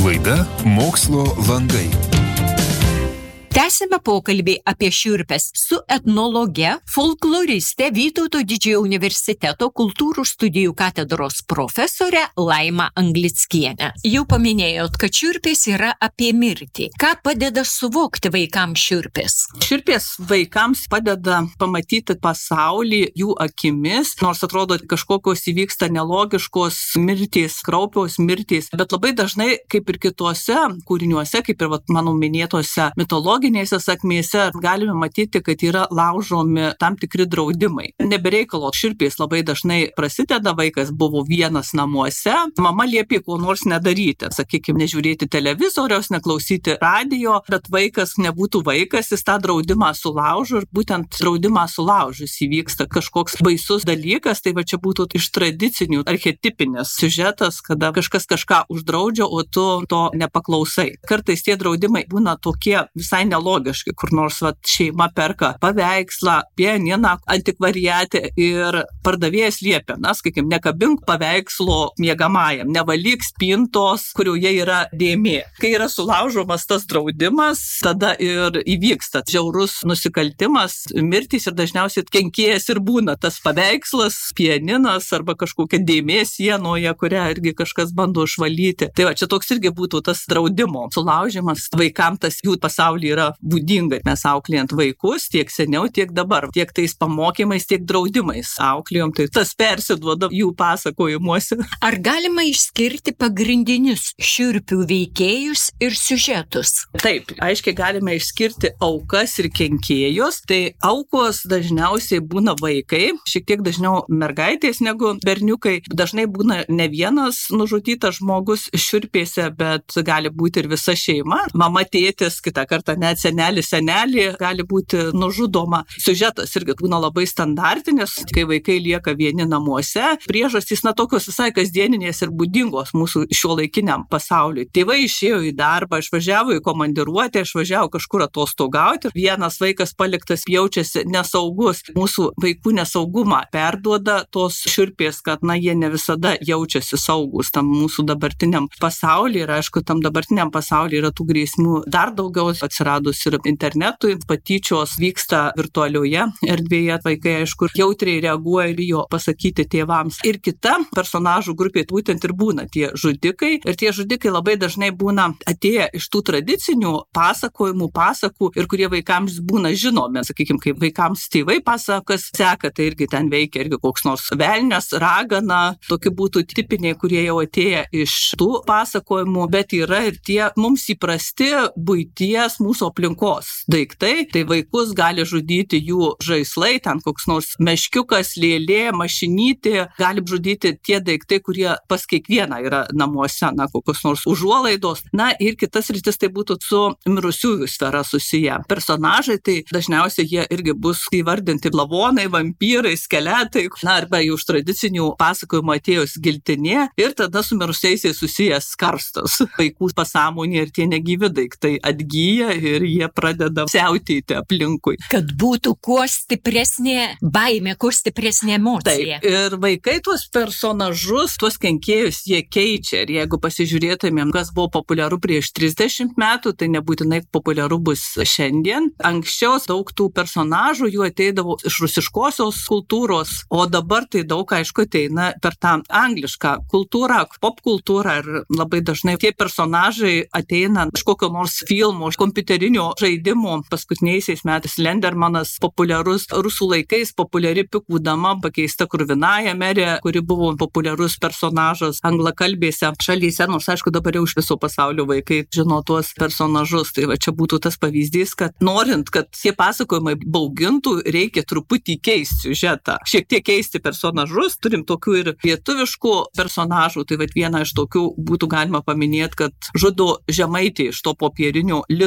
Laida Mokslo landai. Tęsime pokalbį apie šiurpes su etnologe, folkloriste Vytauto Didžiojo universiteto kultūrų studijų katedros profesore Laima Anglickiene. Jau paminėjot, kad šiurpės yra apie mirtį. Ką padeda suvokti vaikams šiurpės? Šiurpės vaikams padeda pamatyti pasaulį jų akimis, nors atrodo kažkokios įvyksta nelogiškos mirtys, kraupios mirtys, bet labai dažnai, kaip ir kituose kūriniuose, kaip ir mano minėtose mitologinėse sakmėse, galime matyti, kad yra laužomi tam tikri draudimai. Nebereikalo šiurpės labai dažnai prasideda, vaikas buvo vienas namuose, mama liepė ko nors nedaryti, sakykime, nežiūrėti televizoriaus, neklausyti radio, bet vaikas nebūtų vaikas, jis tą draudimą sulaužo ir būtent draudimą sulaužus įvyksta kažkoks baisus dalykas, tai va čia būtų iš tradicinių archetipinės siužetas, kada kažkas kažką uždraudžia, o tu to nepaklausai. Kartais tie draudimai būna tokie visai nelogiškai, kur nors šeima perka paveikslą, pianiną, antikvariatę ir pardavėjas liepia, sakykime, nekabink paveikslo miegamajam, nevalyk spintos, kurioje yra dėmė. Kai yra sulaužomas tas draudimas, tada ir įvyksta žiaurus nusikaltimas, mirtys ir dažniausiai kenkėjas ir būna tas paveikslas, pianinas arba kažkokia dėmė sienoje, kurią irgi kažkas bando išvalyti. Tai va, čia toks irgi būtų tas draudimo sulaužimas. Vaikams tas jų pasaulyje yra būdinga. Mes auklėjant vaikus tiek seniau, tiek dabar, tiek tais pamokymais, tiek draudimais auklėjom, tai tas persiduoda jų pasakojimuose. Ar galima išskirti pagrindinius šiurpių veikėjus ir siužetus? Taip, aiškiai galime išskirti aukas ir kenkėjus. Tai aukos dažniausiai būna vaikai, šiek tiek dažniau mergaitės negu berniukai. Dažnai būna ne vienas nužudytas žmogus šiurpėse, bet gali būti ir visa šeima. Mama, tėtis, kitą kartą net senelį gali būti nužudoma. Siužetas irgi būna labai standartinis, kai vaikai lieka vieni namuose. Priežastys, tokios visai kasdieninės ir būdingos mūsų šiuolaikiniam pasauliui. Tėvai išėjo į darbą, išvažiavo į komandiruotę, išvažiavo kažkur atostogauti. Vienas vaikas paliktas jaučiasi nesaugus. Mūsų vaikų nesaugumą perduoda tos šiurpės, kad jie ne visada jaučiasi saugus tam mūsų dabartiniam pasauliui. Ir aišku, tam dabartiniam pasauliui yra tų grėsmių dar daugiau, atsiradus ir internetui, patyčios vyksta virtualioje erdvėje, vaikai aišku jautriai reaguoja ir bijo pasakyti tėvams. Ir kita personažų grupė būtent ir būna tie žudikai, ir tie žudikai labai dažnai būna atėję iš tų tradicinių pasakų ir kurie vaikams būna žinomi. Sakykime, kaip vaikams tėvai pasakas seka, tai irgi ten veikia irgi koks nors velnias, ragana, tokie būtų tipiniai, kurie jau atėję iš tų pasakojimų, bet yra ir tie mums įprasti buities mūsų aplinkos daiktai, tai vaikus gali žudyti jų žaislai, ten koks nors meškiukas, lėlė, mašinytė, gali žudyti tie daiktai, kurie pas kiekvieną yra namuose, kokios nors užuolaidos. Ir kitas rytis tai būtų su mirusiųjų sfera susiję. Personažai tai dažniausiai jie irgi bus įvardinti lavonai, vampyrai, skeletai, arba jau iš tradicinių pasakojimų atėjus giltinė ir tada su mirusiaisiais susijęs karstas. Vaikų pasąmonė ir tie negyvi daiktai atgyja ir jie pradeda siautėti aplinkui. Kad būtų kuo stipresnė baimė, kuo stipresnė emocija. Taip, ir vaikai tuos personažus, tuos kenkėjus jie keičia. Ir jeigu pasižiūrėtumėm, kas buvo populiaru prieš 30 metų, tai nebūtinai populiaru bus šiandien. Anksčiau daug tų personažų jų ateidavo iš rusiškosios kultūros, o dabar tai daug, aišku, ateina per tą anglišką kultūrą, popkultūrą ir labai dažnai tie personažai ateina iš kokio nors filmo, kompiuterinio žaidimo. Paskutiniaisiais metais Lendermanas populiarus, rusų laikais populiari Pikų dama pakeista Kruvinaja merė, kuri buvo populiarus personažas anglakalbėse šalyse, nors aišku dabar jau iš viso pasaulio vaikai žino tuos personažus. Tai va čia būtų tas pavyzdys, kad norint, kad tie pasakojimai baugintų, reikia truputį keisti siužetą. Šiek tiek keisti personažus, turim tokių ir lietuviškų personažų, tai va vieną iš tokių būtų galima paminėti, kad žudo žemaitį iš to popierinio lito.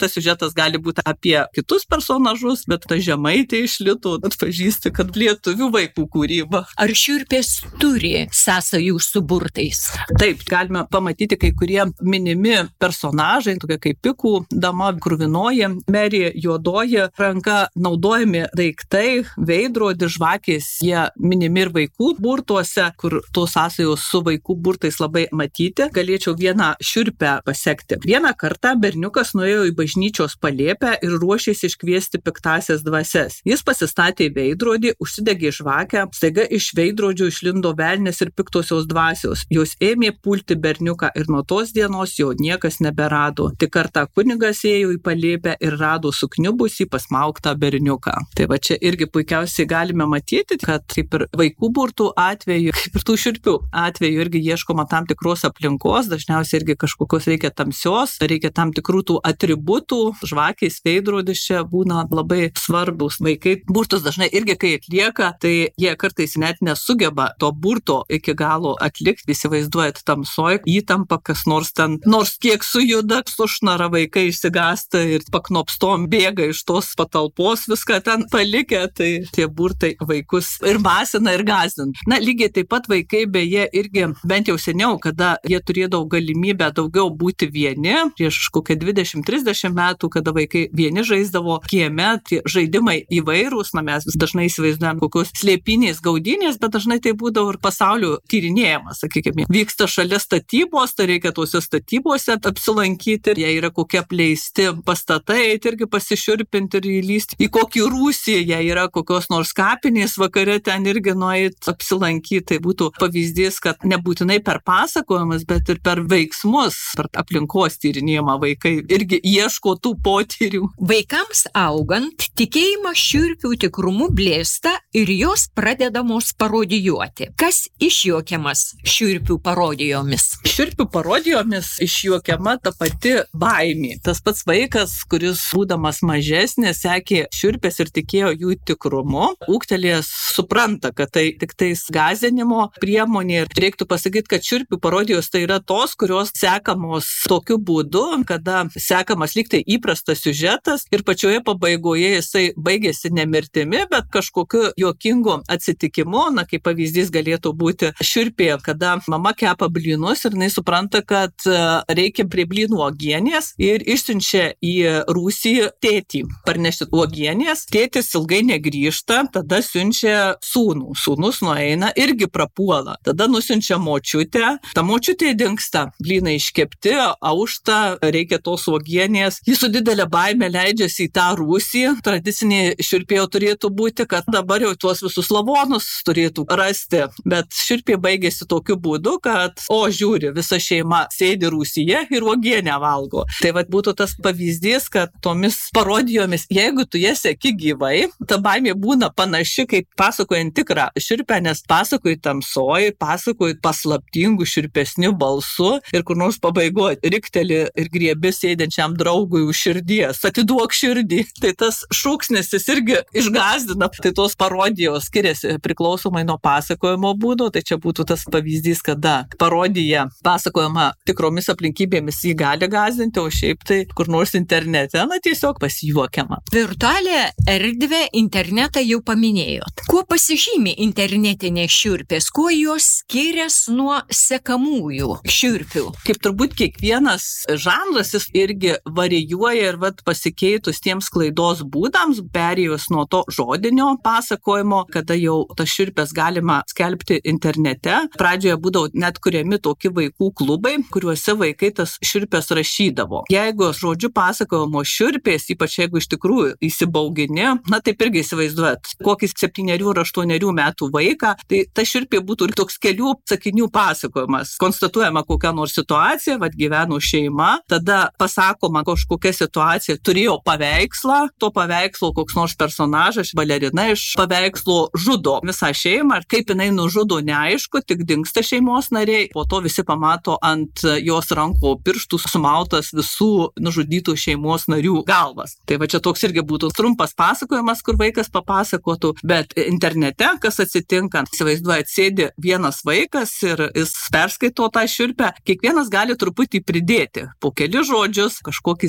tas siužetas gali būti apie kitus personažus, bet ta Žemaitė iš Litų atpažįsti, kad lietuvių vaikų kūryba. Ar šiurpės turi sąsajų su burtais? Taip, galime pamatyti kai kurie minimi personažai, tokie kaip Pikų dama, kruvinoji, Merė, juodoji ranka, naudojami daiktai, veidrodis, žvakės, jie minimi ir vaikų burtuose, kur tos sąsajos su vaikų burtais labai matyti. Galėčiau vieną šiurpę pasekti. Vieną kartą berniukas nuėjo į bažnyčios palėpę ir ruošėsi iškviesti piktasias dvasias. Jis pasistatė veidrodį, užsidegė žvakę, staiga iš veidrodžio išlindo velnės ir piktosios dvasios. Jos ėmė pulti berniuką ir nuo tos dienos jo niekas neberado. Tik kartą kunigas ėjo į palėpę ir rado sukniubusį pasmaugtą berniuką. Tai va čia irgi puikiausiai galime matyti, kad kaip ir vaikų burtų atveju, kaip ir tų šiurpių atveju irgi ieškoma tam tikros aplinkos, dažniausiai irgi kažkokios reikia tamsios, reikia tam tikrų tų atributų, žvakės, veidrodis čia būna labai svarbus. Vaikai burtus dažnai irgi kai atlieka, tai jie kartais net nesugeba to burto iki galo atlikti. Įsivaizduojat tamsoj, įtampa, kas nors ten, nors kiek sujuda, sušnara, vaikai išsigąsta ir paknopstom bėga iš tos patalpos, viską ten palikę, tai tie burtai vaikus ir masina, ir gąsdina. Na, lygiai taip pat vaikai beje irgi, bent jau seniau, kada jie turėdavo galimybę daugiau būti vieni, prieš kokią 20-30 metų, kada vaikai vieni žaisdavo kieme, tie žaidimai įvairūs, na mes dažnai įsivaizduojam kokios slėpinės, gaudynės, bet dažnai tai būdavo ir pasaulio tyrinėjimas, sakykime. Vyksta šalia statybos, tai reikia tose statybose apsilankyti, jei yra kokie apleisti pastatai, irgi pasišiurpinti ir įlysti į kokį rūsį, jei yra kokios nors kapinės, vakare ten irgi nueit apsilankyti. Tai būtų pavyzdys, kad nebūtinai per pasakojimus, bet ir per veiksmus, per aplinkos tyrinėjimą vaikai irgi ieško tų potyrių. Vaikams augant, tikėjimas šiurpių tikrumu blėsta ir jos pradedamos parodijuoti. Kas išjuokiamas šiurpių parodijomis? Šiurpių parodijomis išjuokiama ta pati baimė. Tas pats vaikas, kuris būdamas mažesnis, sekė šiurpės ir tikėjo jų tikrumu, ūgtelėjęs supranta, kad tai tik tais gąsdinimo priemonė. Ir reiktų pasakyti, kad šiurpių parodijos tai yra tos, kurios sekamos tokiu būdu, kada sekamas lyg tai įprastas siužetas ir pačioje pabaigoje jisai baigėsi ne mirtimi, bet kažkokiu juokingu atsitikimu. Na, kaip pavyzdys galėtų būti šiurpė, kada mama kepa blynus ir jinai supranta, kad reikia prie blynų uogienės ir išsiunčia į rūsį tėtį parnešti uogienės. Tėtis ilgai negrįžta, tada siunčia sūnų. Sūnus nueina, irgi prapuola. Tada nusiunčia močiutę, ta močiutė dingsta. Blynai iškepti, aušta, reikia tos uogienės. Jis su didelė baime leidžiasi į tą rūsį. Tradicinė šiurpėjo turėtų būti, kad dabar jau tuos visus lavonus turėtų rasti. Bet šiurpė baigėsi tokiu būdu, kad, žiūri, visa šeima sėdi rūsyje ir uogienę valgo. Tai vat būtų tas pavyzdys, kad tomis parodijomis, jeigu tu jas seki gyvai, ta baimė būna panaši, kaip pasakojant tikrą šiurpę, nes pasakoji tamsoj, pasakoji paslaptingų šiurpesnių balsų ir kur nors pabaigoje rikteli ir griebi sėdinčiam draugui už širdies, atiduok širdį. Tai tas šūksnis jis irgi išgąsdina. Tai tos parodijos skiriasi priklausomai nuo pasakojimo būdo. Tai čia būtų tas pavyzdys, kada parodija pasakojama tikromis aplinkybėmis jį gali gąsdinti, o šiaip tai kur nors internete, na tiesiog pasijuokiama. Virtualią erdvę internetą jau paminėjot. Kuo pasižymi internetinės šiurpės? Kuo jos skiriasi nuo sekamųjų šiurpių? Kaip turbūt kiekvienas žanras jis irgi varijuoja ir pasikeitus tiems sklaidos būdams, perėjus nuo to žodinio pasakojimo, kada jau tas šiurpės galima skelbti internete. Pradžioje būdavo net kuriami tokie vaikų klubai, kuriuose vaikai tas šiurpės rašydavo. Jeigu žodžiu pasakojimo šiurpės, ypač jeigu iš tikrųjų įsibaugini, na taip irgi įsivaizduojat, kokį 7 ar 8 metų vaiką, tai ta šiurpė būtų ir toks kelių sakinių pasakojimas. Konstatuojama kokia nors situacija, gyveno šeima, tada pasakoma kažkokia situacija, turėjo paveikslą, to paveikslo koks nors personažas, balerina iš paveikslo žudo visą šeimą, ir kaip jinai nužudo neaišku, tik dingsta šeimos nariai, po to visi pamato ant jos rankų pirštų sumautas visų nužudytų šeimos narių galvas. Tai čia toks irgi būtų trumpas pasakojimas, kur vaikas papasakotų, bet internete, kas atsitinka, įsivaizduojat, sėdi vienas vaikas ir jis perskaito tą šiurpę, kiekvienas gali truputį pridėti po keli žodžius, kažkokį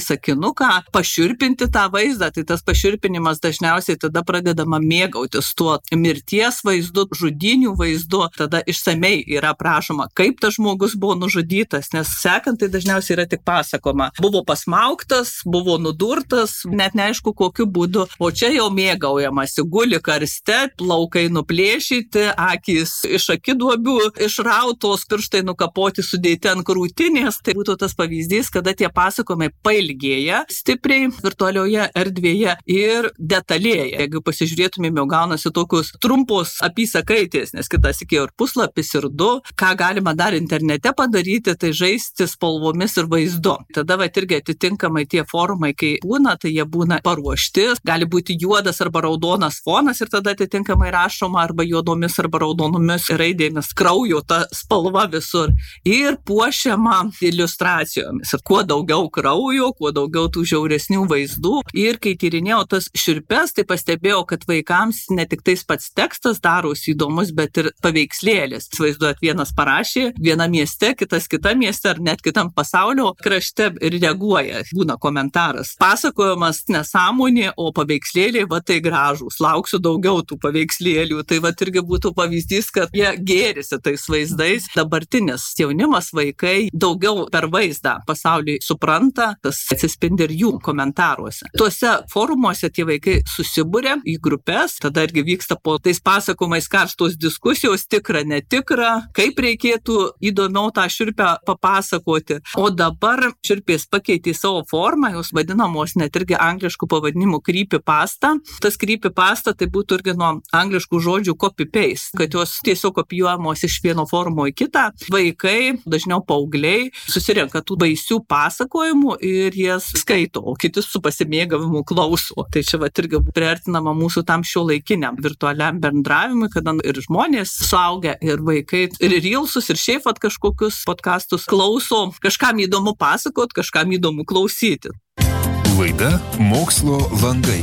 sakinuką, pašiurpinti tą vaizdą, tai tas pašiurpinimas dažniausiai tada pradedama mėgautis tuo mirties vaizdu, žudynių vaizdu, tada išsamei yra prašoma, kaip tas žmogus buvo nužudytas, nes sekant tai dažniausiai yra tik pasakoma. Buvo pasmaugtas, buvo nudurtas, net neaišku kokiu būdu, o čia jau mėgaujamasi, guli karste, plaukai nuplėšyti, akys iš akiduobių išrautos, pirštai nukapoti, sudėti ant krūtinės. Tai būtų tas pavyzdys, kada tie pasakojimai pailgėja stipriai virtualioje erdvėje ir detalėja. Jeigu pasižiūrėtumėm, jau gaunasi tokius trumpos apysakaitės, nes kitas iki ir puslapis ir du. Ką galima dar internete padaryti, tai žaisti spalvomis ir vaizdu. Tada irgi atitinkamai tie forumai, kai būna, tai jie būna paruošti. Gali būti juodas arba raudonas fonas ir tada atitinkamai rašoma arba juodomis arba raudonomis raidėmis kraujo ta spalva visur. Ir puošiama iliustracijomis. Ir kuo daugiau kraujo, kuo daugiau tų žiauresnių vaizdų. Ir kai tyrinėjau tas šiurpes, tai pastebėjau, kad vaikams ne tik tais pats tekstas darosi įdomus, bet ir paveikslėlis. Vaizduojat, vienas parašė, viena mieste, kitas kita mieste ar net kitam pasaulio krašte ir reaguoja. Būna komentaras. Pasakojimas nesąmonė, o paveikslėliai tai gražūs. Lauksiu daugiau tų paveikslėlių. Tai irgi būtų pavyzdys, kad jie gėrisi tais vaizdais. Dabartinis jaunimas, vaikai daugiau per vaizdą pasaulį supranta, tas atsispindi ir jų komentaruose. Tuose forumuose tie vaikai susibūrė į grupės, tada irgi vyksta po tais pasakojimais karštos diskusijos, tikra, netikra, kaip reikėtų įdomiau tą šiurpę papasakoti. O dabar šiurpės pakeitė savo formą, jos vadinamos net irgi angliškų pavadinimų creepypasta. Tas creepypasta tai būtų irgi nuo angliškų žodžių copy-paste, kad jos tiesiog kopijuojamos iš vieno forumo į kitą. Vaikai, dažniau paaugliai, susirenka tų baisių pasakojimų ir jas skaito, o kiti su pasimėgavimu klauso. Tai čia irgi priartinama mūsų tam šiuolaikiniam virtualiam bendravimui, kada ir žmonės suaugę, ir vaikai, ir reelsus, ir šiaip kažkokius podcastus klauso, kažkam įdomu pasakot, kažkam įdomu klausyti. Laida Mokslo langai.